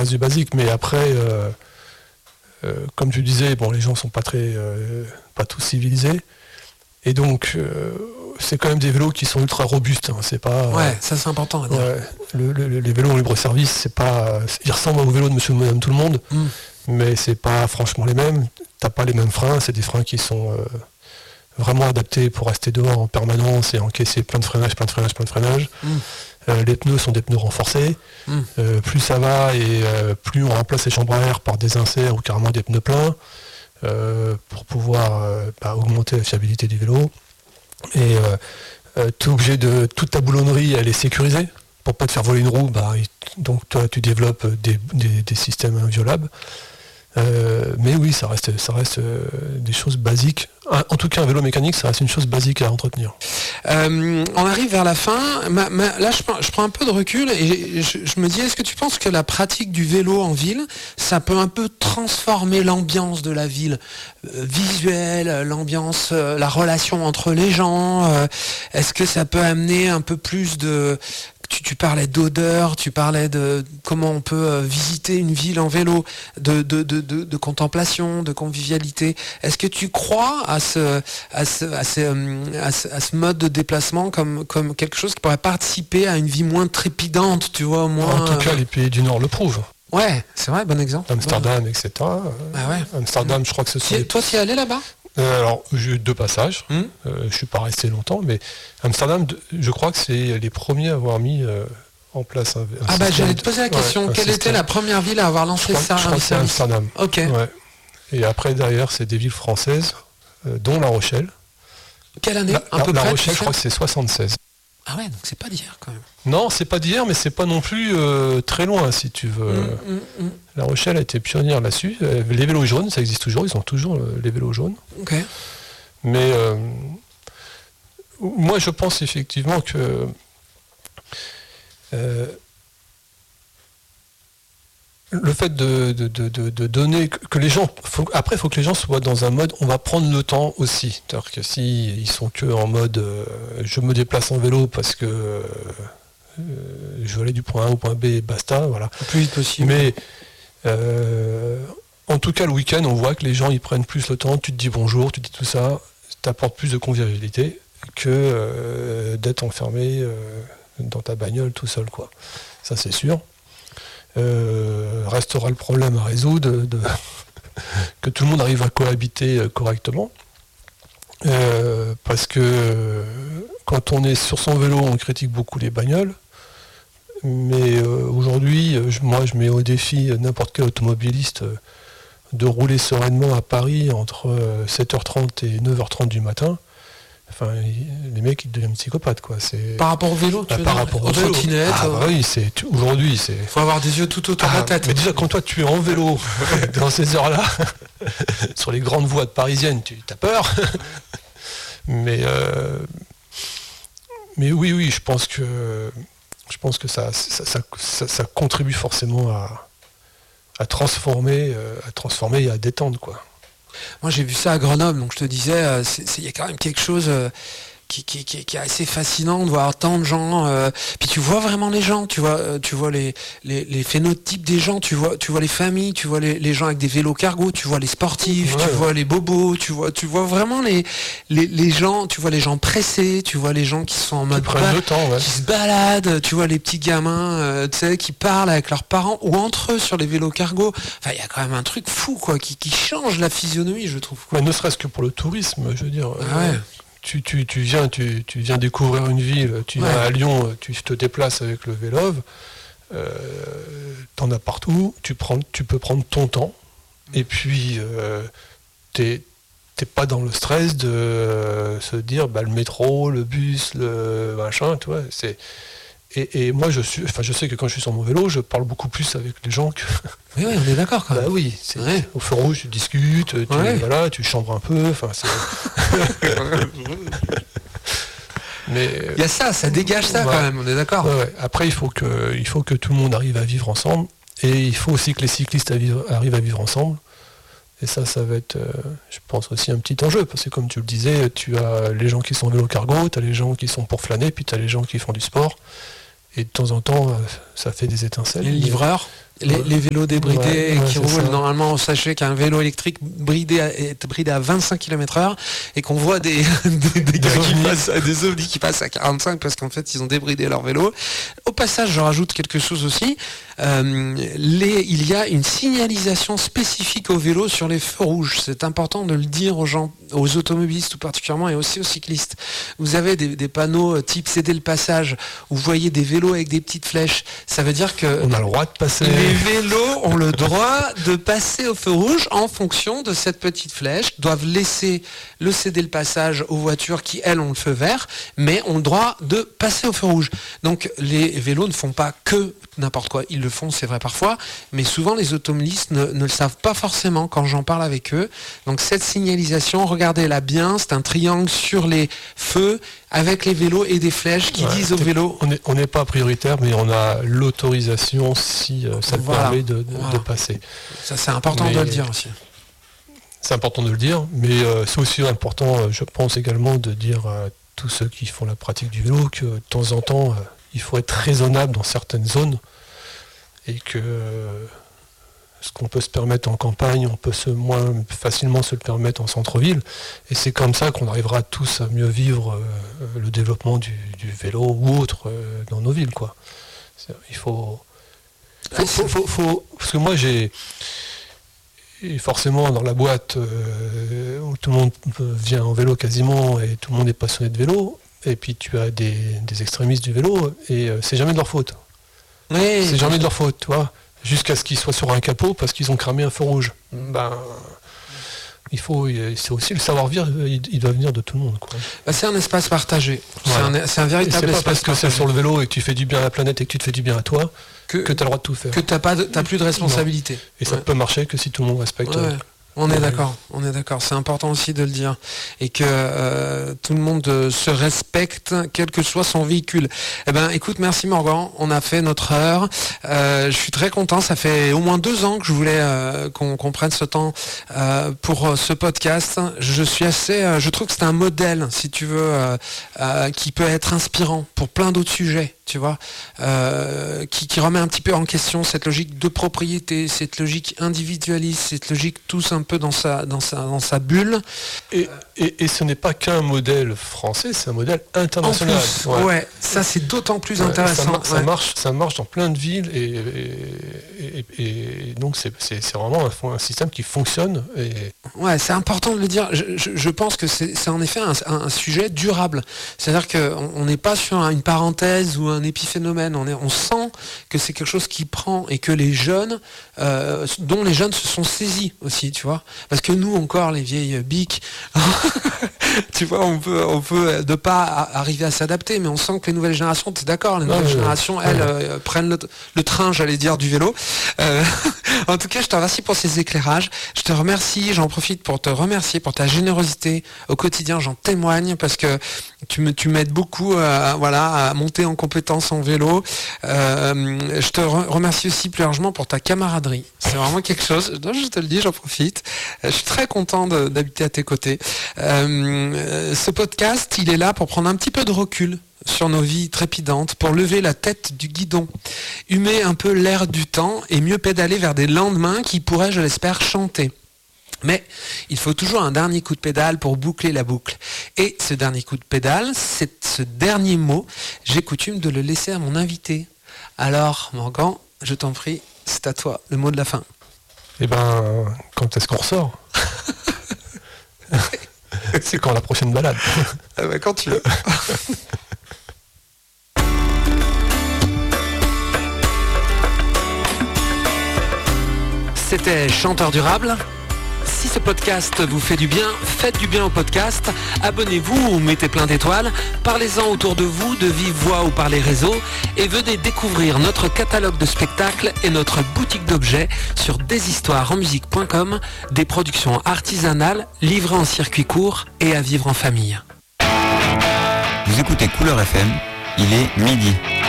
reste du basique. Mais après, comme tu disais, bon, les gens sont pas tous civilisés. Et donc, c'est quand même des vélos qui sont ultra robustes. Hein. C'est pas. Ouais, ça c'est important à dire. Les vélos en libre-service, c'est pas. Ils ressemblent aux vélos de Monsieur ou Madame Tout le Monde, mais c'est pas franchement les mêmes. T'as pas les mêmes freins. C'est des freins qui sont vraiment adaptés pour rester dehors en permanence et encaisser plein de freinage. Les pneus sont des pneus renforcés. Plus ça va et plus on remplace les chambres à air par des inserts ou carrément des pneus pleins pour pouvoir augmenter la fiabilité du vélo. Et tu es obligé de... Toute ta boulonnerie, elle est sécurisée pour pas te faire voler une roue. Donc toi, tu développes des systèmes inviolables. Mais oui, ça reste des choses basiques. En tout cas, un vélo mécanique, ça reste une chose basique à entretenir. On arrive vers la fin. Là, je prends un peu de recul et je me dis, est-ce que tu penses que la pratique du vélo en ville, ça peut un peu transformer l'ambiance de la ville visuelle, l'ambiance, la relation entre les gens? Est-ce que ça peut amener un peu plus de... Tu parlais d'odeur, tu parlais de comment on peut visiter une ville en vélo, de contemplation, de convivialité. Est-ce que tu crois à ce mode de déplacement comme quelque chose qui pourrait participer à une vie moins trépidante, tu vois, moins... En tout cas, les pays du Nord le prouvent. Ouais, c'est vrai, bon exemple. Amsterdam, etc. Amsterdam, je crois que ce sont... Toi, tu y es allé là-bas ? Alors, j'ai eu 2 passages. Je suis pas resté longtemps, mais Amsterdam, je crois que c'est les premiers à avoir mis en place un système. J'allais te poser la question. Quelle était la première ville à avoir lancé ça? Je crois que c'est Amsterdam. Ok. Ouais. Et après, derrière, c'est des villes françaises, dont La Rochelle. Quelle année La Rochelle, je crois que c'est 76. Ah ouais, donc c'est pas d'hier quand même. Non, c'est pas d'hier, mais c'est pas non plus très loin, si tu veux. La Rochelle a été pionnière là-dessus. Les vélos jaunes, ça existe toujours, ils ont toujours les vélos jaunes. Ok. Mais moi, je pense effectivement que le fait de donner, que les gens, après il faut que les gens soient dans un mode, on va prendre le temps aussi. C'est-à-dire que si ils sont que en mode, je me déplace en vélo parce que je veux aller du point A au point B et basta, voilà. Le plus vite possible. Mais en tout cas le week-end, on voit que les gens ils prennent plus le temps, tu te dis bonjour, tu te dis tout ça, t'apporte plus de convivialité que d'être enfermé dans ta bagnole tout seul, quoi. Ça c'est sûr. Restera le problème à résoudre que tout le monde arrive à cohabiter correctement, parce que quand on est sur son vélo on critique beaucoup les bagnoles, mais aujourd'hui moi je mets au défi n'importe quel automobiliste de rouler sereinement à Paris entre 7h30 et 9h30 du matin. Enfin, les mecs, ils deviennent psychopathes, quoi. Par rapport au vélo, par rapport aux trottinettes. Oui, aujourd'hui, c'est... Faut avoir des yeux tout autour de la tête. Mais déjà, quand toi, tu es en vélo, dans ces heures-là, sur les grandes voies parisiennes, tu as peur. Mais oui, je pense que ça contribue forcément à transformer et à détendre, quoi. Moi j'ai vu ça à Grenoble, donc je te disais, il y a quand même quelque chose qui est assez fascinant de voir tant de gens. Puis tu vois vraiment les gens, tu vois les phénotypes des gens, tu vois les familles, tu vois les gens avec des vélos cargo, tu vois les sportifs, tu vois les bobos, tu vois vraiment les gens, tu vois les gens pressés, tu vois les gens qui sont en mode qui se baladent, tu vois les petits gamins qui parlent avec leurs parents ou entre eux sur les vélos cargo. Enfin, il y a quand même un truc fou, quoi, qui change la physionomie, je trouve, quoi. Mais ne serait-ce que pour le tourisme, je veux dire. Tu viens découvrir une ville, tu viens à Lyon, tu te déplaces avec le Vélove, t'en as partout, tu peux prendre ton temps, et puis t'es pas dans le stress de se dire le métro, le bus, le machin, tu vois, c'est... Et moi je sais que quand je suis sur mon vélo, je parle beaucoup plus avec les gens que... Oui, on est d'accord quand même. Oui, au feu rouge, tu discutes, tu chambres un peu, enfin c'est... Mais il y a ça dégage ça quand même, on est d'accord. Après il faut que tout le monde arrive à vivre ensemble, et il faut aussi que les cyclistes arrivent à vivre ensemble. Et ça va être, je pense, aussi un petit enjeu, parce que comme tu le disais, tu as les gens qui sont vélo cargo, tu as les gens qui sont pour flâner, puis tu as les gens qui font du sport. Et de temps en temps, ça fait des étincelles. Les livreurs. Les vélos débridés qui roulent ça. normalement, sachez qu'un vélo électrique est bridé à 25 km/h et qu'on voit des ovnis qui passent à 45 parce qu'en fait ils ont débridé leur vélo. Au passage, je rajoute quelque chose aussi. Il y a une signalisation spécifique au vélo sur les feux rouges. C'est important de le dire aux gens, aux automobilistes tout particulièrement et aussi aux cyclistes. Vous avez des panneaux type céder le passage où vous voyez des vélos avec des petites flèches. Ça veut dire que on a le droit de passer. Les vélos ont le droit de passer au feu rouge en fonction de cette petite flèche, doivent laisser le céder le passage aux voitures qui, elles, ont le feu vert, mais ont le droit de passer au feu rouge. Donc les vélos ne font pas que n'importe quoi. Ils le font, c'est vrai parfois, mais souvent les automobilistes ne le savent pas forcément quand j'en parle avec eux. Donc cette signalisation, regardez-la bien, c'est un triangle sur les feux avec les vélos et des flèches qui disent aux vélos... On n'est pas prioritaire, mais on a l'autorisation si ça te permet de passer. Ça, c'est important de le dire aussi. C'est important de le dire, mais c'est aussi important, je pense également, de dire à tous ceux qui font la pratique du vélo que de temps en temps, il faut être raisonnable dans certaines zones et que ce qu'on peut se permettre en campagne, on peut moins facilement se le permettre en centre-ville. Et c'est comme ça qu'on arrivera tous à mieux vivre le développement du vélo ou autre dans nos villes, quoi. Il faut parce que moi et forcément dans la boîte où tout le monde vient en vélo quasiment et tout le monde est passionné de vélo, et puis tu as des extrémistes du vélo et c'est jamais de leur faute. Oui, c'est jamais de leur faute, tu vois, jusqu'à ce qu'ils soient sur un capot parce qu'ils ont cramé un feu rouge. C'est aussi le savoir-vivre, il doit venir de tout le monde, quoi. C'est un espace partagé. Voilà. C'est un véritable espace. C'est pas parce que c'est sur le vélo et que tu fais du bien à la planète et que tu te fais du bien à toi que tu as le droit de tout faire. Que tu n'as plus de responsabilité. Non. Et ça peut marcher que si tout le monde respecte. Ouais. On est d'accord. C'est important aussi de le dire. Et que tout le monde se respecte, quel que soit son véhicule. Eh ben, écoute, merci Morgan. On a fait notre heure. Je suis très content. Ça fait au moins 2 ans que je voulais qu'on prenne ce temps pour ce podcast. Je trouve que c'est un modèle, si tu veux, qui peut être inspirant pour plein d'autres sujets. Tu vois, qui remet un petit peu en question cette logique de propriété, cette logique individualiste, cette logique tous un peu dans sa bulle. Et ce n'est pas qu'un modèle français, c'est un modèle international. En plus, ouais, ça c'est d'autant plus intéressant. Ça marche dans plein de villes et donc c'est vraiment un système qui fonctionne. Ouais, c'est important de le dire. Je pense que c'est en effet un sujet durable. C'est-à-dire qu'on n'est pas sur une parenthèse ou un épiphénomène. On sent que c'est quelque chose qui prend et que les jeunes, dont les jeunes se sont saisis aussi, tu vois. Parce que nous encore, les vieilles biques, tu vois, on peut ne pas arriver à s'adapter, mais on sent que les nouvelles générations, tu es d'accord, les nouvelles générations, elles prennent le train, j'allais dire, du vélo. En tout cas, je te remercie pour ces éclairages. Je te remercie, j'en profite pour te remercier pour ta générosité au quotidien. J'en témoigne parce que tu m'aides beaucoup à monter en compétences en vélo. Je te remercie aussi plus largement pour ta camaraderie. C'est vraiment quelque chose. Je te le dis, j'en profite. Je suis très content d'habiter à tes côtés. Ce podcast, il est là pour prendre un petit peu de recul sur nos vies trépidantes, pour lever la tête du guidon, humer un peu l'air du temps et mieux pédaler vers des lendemains qui pourraient, je l'espère, chanter. Mais il faut toujours un dernier coup de pédale pour boucler la boucle. Et ce dernier coup de pédale, c'est ce dernier mot, j'ai coutume de le laisser à mon invité. Alors, Morgan, je t'en prie, c'est à toi, le mot de la fin. Eh ben, quand est-ce qu'on ressort? C'est quand la prochaine balade? Quand tu veux. C'était Chanteur Durable. Si ce podcast vous fait du bien, faites du bien au podcast, abonnez-vous ou mettez plein d'étoiles, parlez-en autour de vous, de vive voix ou par les réseaux, et venez découvrir notre catalogue de spectacles et notre boutique d'objets sur deshistoiresenmusique.com, des productions artisanales livrées en circuit court et à vivre en famille. Vous écoutez Couleur FM, il est midi.